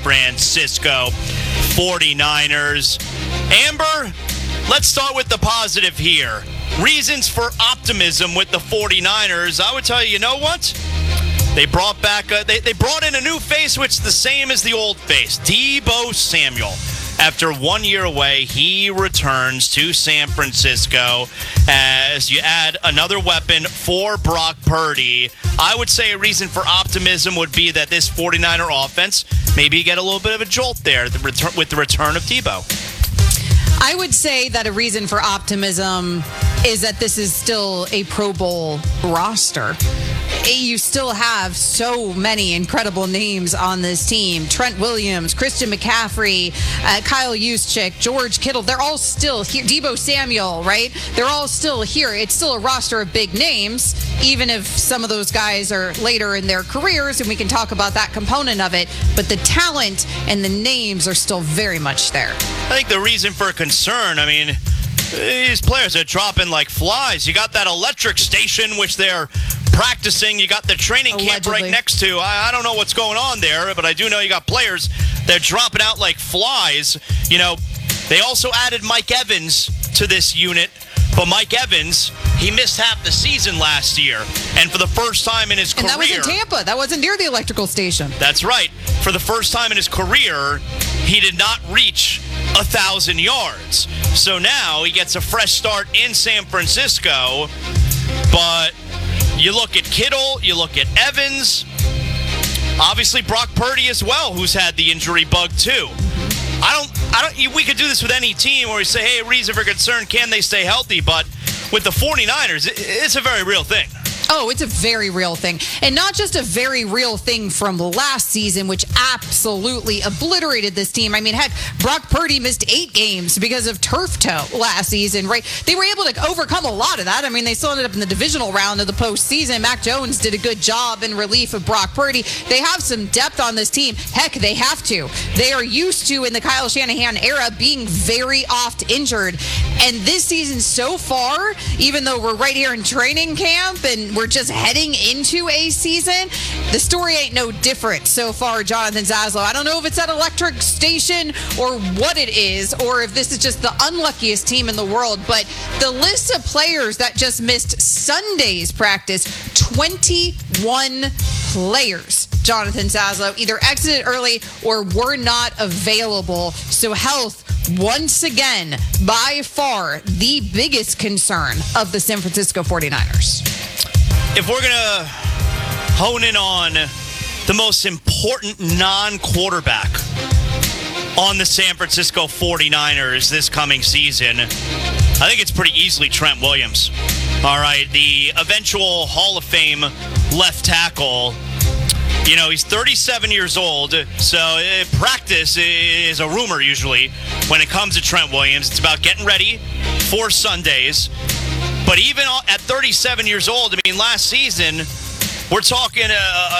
Francisco 49ers. Amber, let's start with the positive here. Reasons for optimism with the 49ers. I would tell you, you know what? They brought back, they brought in a new face, which is the same as the old face, Deebo Samuel. After 1 year away, he returns to San Francisco as you add another weapon for Brock Purdy. I would say a reason for optimism would be that this 49er offense, maybe you get a little bit of a jolt there with the return of Deebo. I would say that a reason for optimism is that this is still a Pro Bowl roster. You still have so many incredible names on this team. Trent Williams, Christian McCaffrey, Kyle Juszczyk, George Kittle. They're all still here. Deebo Samuel, right? They're all still here. It's still a roster of big names, even if some of those guys are later in their careers, and we can talk about that component of it. But the talent and the names are still very much there. I think the reason for concern, these players are dropping like flies. You got that electric station, which they're practicing. You got the training camp right next to. I don't know what's going on there, but I do know you got players that are dropping out like flies. You know, they also added Mike Evans to this unit. But Mike Evans, he missed half the season last year. And for the first time in his career... And that was in Tampa. That wasn't near the electrical station. That's right. For the first time in his career, he did not reach 1,000 yards. So now he gets a fresh start in San Francisco. But you look at Kittle, you look at Evans, obviously Brock Purdy as well, who's had the injury bug too. We could do this with any team where we say, hey, reason for concern, can they stay healthy? But with the 49ers, it's a very real thing. Oh, it's a very real thing. And not just a very real thing from last season, which absolutely obliterated this team. Heck, Brock Purdy missed 8 games because of turf toe last season, right? They were able to overcome a lot of that. They still ended up in the divisional round of the postseason. Mac Jones did a good job in relief of Brock Purdy. They have some depth on this team. Heck, they have to. They are used to, in the Kyle Shanahan era, being very oft injured. And this season so far, even though we're right here in training camp and we're just heading into a season, the story ain't no different so far, Jonathan Zaslow. I don't know if it's that electric station or what it is, or if this is just the unluckiest team in the world, but the list of players that just missed Sunday's practice, 21 players, Jonathan Zaslow, either exited early or were not available. So health, once again, by far the biggest concern of the San Francisco 49ers. If we're going to hone in on the most important non-quarterback on the San Francisco 49ers this coming season, I think it's pretty easily Trent Williams. All right, the eventual Hall of Fame left tackle. He's 37 years old, so practice is a rumor usually when it comes to Trent Williams. It's about getting ready for Sundays. But even at 37 years old, last season, we're talking a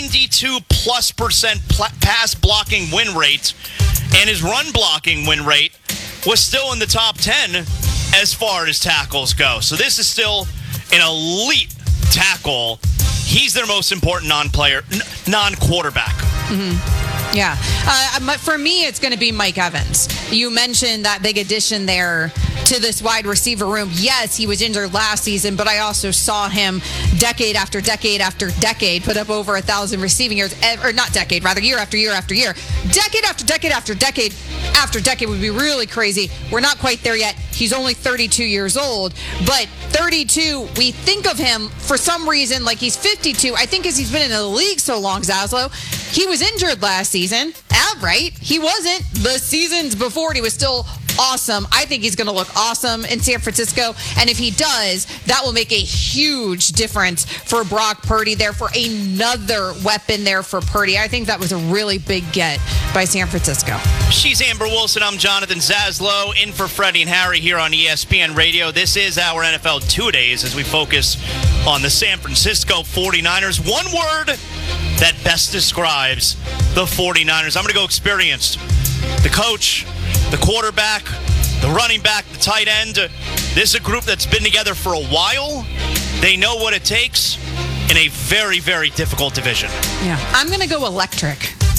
92+% pass blocking win rate, and his run blocking win rate was still in the top 10 as far as tackles go. So this is still an elite tackle. He's their most important non-quarterback. Mm-hmm. Yeah. For me, it's going to be Mike Evans. You mentioned that big addition there to this wide receiver room. Yes, he was injured last season, but I also saw him decade after decade after decade put up over 1,000 receiving yards, or not decade, rather year after year after year. Decade after decade after decade after decade would be really crazy. We're not quite there yet. He's only 32 years old, but 32, we think of him for some reason like he's 52. I think because he's been in the league so long, Zaslow. He was injured last season. Right? He wasn't. The seasons before, he was still awesome. I think he's going to look awesome in San Francisco. And if he does, that will make a huge difference for Brock Purdy there, for another weapon there for Purdy. I think that was a really big get by San Francisco. She's Amber Wilson. I'm Jonathan Zaslow, in for Freddie and Harry here on ESPN Radio. This is our NFL 2-Days as we focus on the San Francisco 49ers. One word that best describes the 49ers. I'm going to go experienced. The coach, the quarterback, the running back, the tight end. This is a group that's been together for a while. They know what it takes in a very, very difficult division. Yeah, I'm going to go electric.